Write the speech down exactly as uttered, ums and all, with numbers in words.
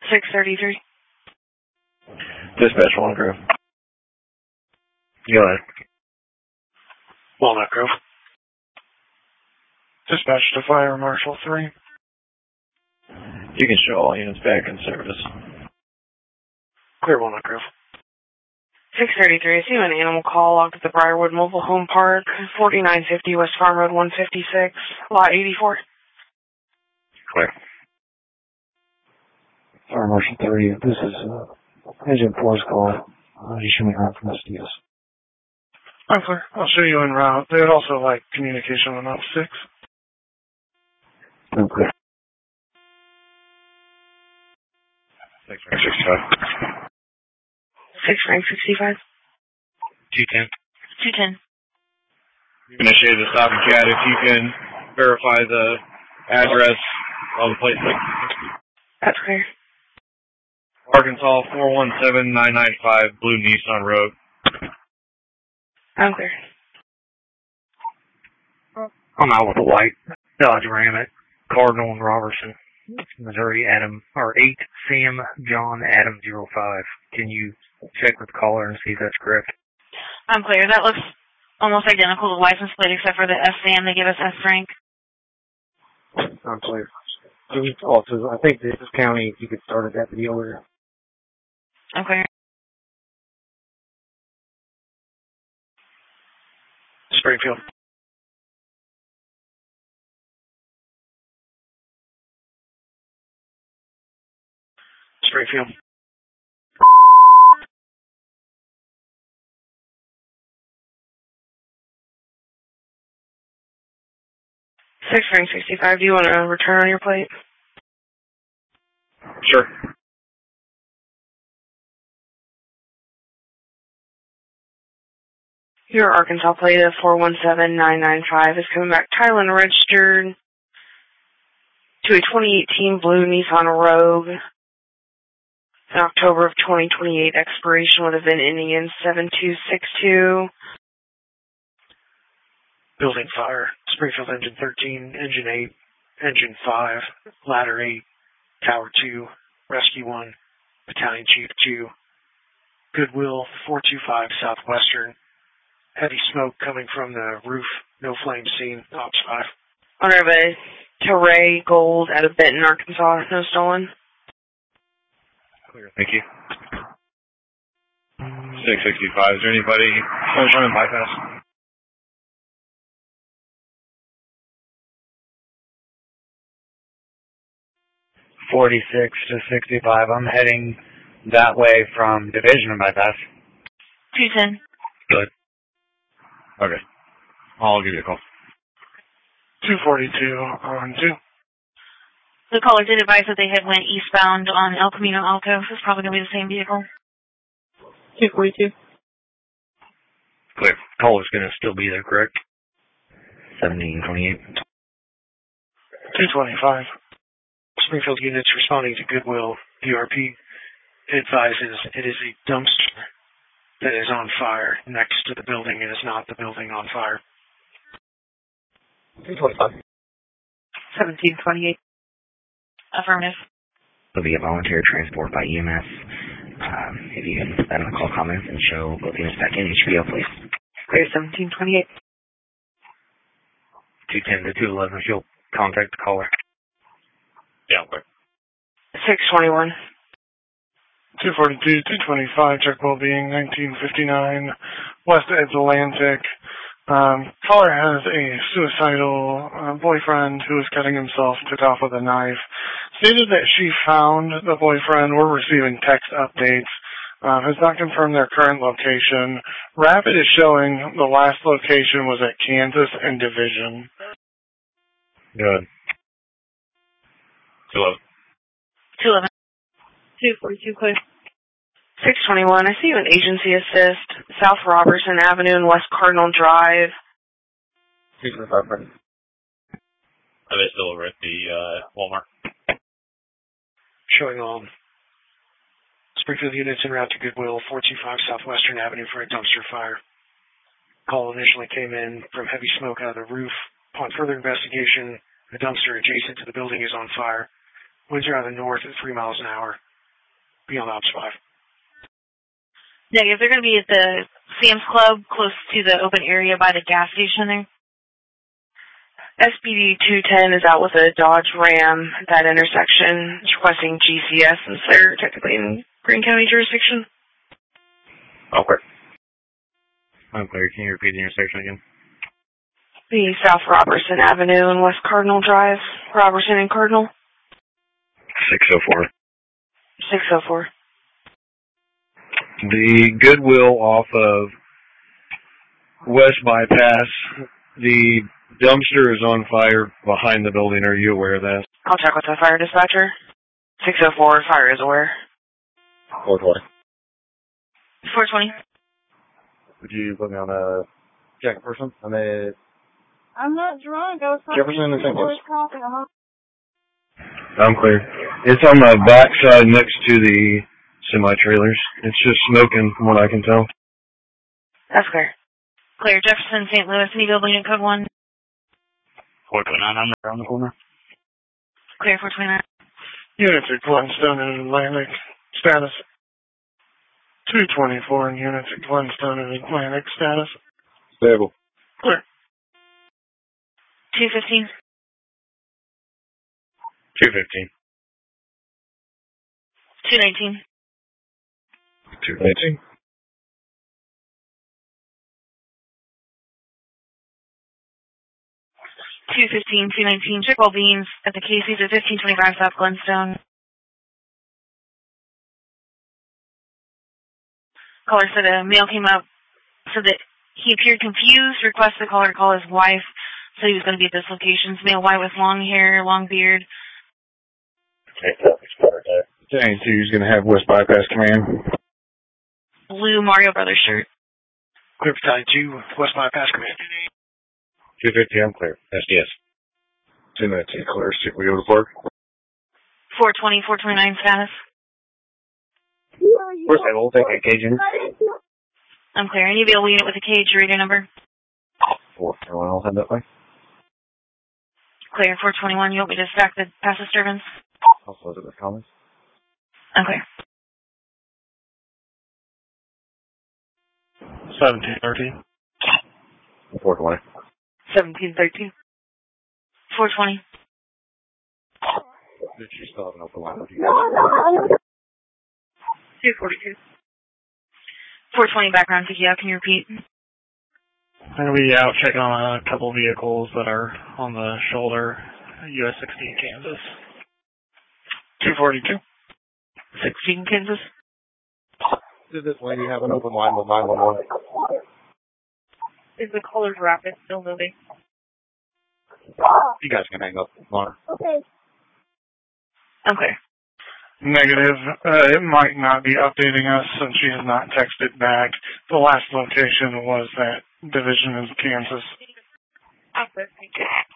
six thirty-three. Dispatch Walnut Grove. Go ahead. Walnut Grove. Dispatch to Fire Marshal three. You can show all units back in service. Clear Walnut Grove. six thirty-three. I see an animal call logged at the Briarwood Mobile Home Park, forty-nine fifty West Farm Road one fifty-six, Lot eighty-four. Clear. Fire Marshal three, this is uh, Agent four's call. Uh, you show me around from S D S. I'm clear. I'll show you en route. They would also like communication on op six. I'm clear. six rank sixty-five. six rank sixty-five. two ten. two ten. Initiate the stop and chat if you can verify the address on the plate. That's clear. Arkansas four one seven nine nine five Blue Nissan Road. I'm clear. I'm out with a white Dodge Ram at Cardinal and Robertson, Missouri, Adam, or eight Sam John Adam zero five. Can you check with the caller and see if that's correct? I'm clear. That looks almost identical to the license plate except for the S Sam. They give us S rank. I'm clear. Also, I think this county, you could start at deputy over. I'm clear. Springfield. Springfield. six rank sixty-five. Do you want to return on your plate? Sure. Your Arkansas plate of four one seven nine nine five is coming back title and registered to a twenty eighteen blue Nissan Rogue. In October of twenty twenty-eight, expiration would have been ending in seven two six two. Building fire. Springfield engine thirteen, engine eight, engine five, ladder eight, tower two, rescue one, battalion chief two, Goodwill four two five Southwestern. Heavy smoke coming from the roof. No flame seen. Ops five. Owner of a Teray Gold out of Benton, Arkansas. No stolen. Clear. Thank you. six sixty-five. Is there anybody running bypass? forty-six to sixty-five. I'm heading that way from Division and bypass. two ten. Good. Okay. I'll give you a call. two forty-two on two. The caller did advise that they had went eastbound on El Camino Alto. So it's probably going to be the same vehicle. two forty-two. Clear. Caller's going to still be there, correct? seventeen twenty-eight. two twenty-five. Springfield units responding to Goodwill D R P. It advises it is a dumpster that is on fire next to the building. It is not the building on fire. two twenty-five. seventeen twenty-eight. Affirmative. There'll be a volunteer transport by E M S. Um, if you can put that in the call comments and show both units back in H B O, please. Clear seventeen twenty-eight. two ten to two eleven. She'll contact the caller. Yeah, okay. six twenty-one. two forty-two, two twenty-five, check well-being, nineteen fifty-nine, West Atlantic. Um, caller has a suicidal uh, boyfriend who is cutting himself, took off with a knife. Stated that she found the boyfriend. We're receiving text updates. Uh, has not confirmed their current location. Rapid is showing the last location was at Kansas and Division. Good. two eleven. two eleven. two forty-two, clear. six twenty-one. I see you in agency assist, South Robertson Avenue and West Cardinal Drive. six twenty-five. Are they still over at the uh, Walmart? Showing all Springfield units en route to Goodwill, four two five Southwestern Avenue for a dumpster fire. Call initially came in from heavy smoke out of the roof. Upon further investigation, the dumpster adjacent to the building is on fire. Winds are out of the north at three miles an hour. be on Ops five. Negative. They're going to be at the Sam's Club, close to the open area by the gas station there. S P D two ten is out with a Dodge Ram at that intersection. It's requesting G C S since they're technically in Greene County jurisdiction. Okay. I'm clear. Can you repeat the intersection again? The South Robertson Avenue and West Cardinal Drive. Robertson and Cardinal. six oh four. six oh four. The Goodwill off of West Bypass, the dumpster is on fire behind the building. Are you aware of that? I'll check with the fire dispatcher. six oh four, fire is aware. four twenty. four twenty. Would you put me on a check person? I'm a I'm not drunk. I was talking Jefferson to and Saint people Louis. who were talking. Uh-huh. I'm clear. It's on the back side next to the semi-trailers. It's just smoking from what I can tell. That's clear. Clear. Jefferson, Saint Louis, any building at code one. four twenty-nine, I'm around the corner. Clear, four twenty-nine. Units at Glenstone and Atlantic. Status. two twenty-four in units at Glenstone and Atlantic. Status. Stable. Clear. two fifteen. two fifteen. two nineteen. two nineteen. two fifteen, two nineteen. Check all beans at the Casey's at fifteen twenty-five South Glenstone. Caller said a male came up, said that he appeared confused, requested the caller to call his wife, so he was going to be at this location. Male white with long hair, long beard. Saying so he's going to have West Bypass Command. Blue Mario Brothers shirt. Clear Battalion two, West Bypass Command. two fifty, I'm clear. S D S. two nineteen, clear. Stick we go to Park. four twenty, four twenty-nine status. Where's that old thing at Cajun? I'm clear. Any available unit with a cage radio number? four twenty-one, I'll head that way. Clear, four twenty-one. You want me to stack the pass disturbance? I'll close it with comments. Okay. seventeen thirteen. four twenty. seventeen thirteen. four twenty. Did you still have an open line? two forty-two. four twenty background T K L. Can you repeat? I'm going to be out checking on a couple vehicles that are on the shoulder, U S sixteen Kansas. two forty-two. sixteen Kansas? Did this lady have an open line with nine one one? Is the caller's rapid still moving? You guys can hang up on her. Okay. Okay. Negative. Uh, it might not be updating us since she has not texted back. The last location was that division in Kansas. Okay.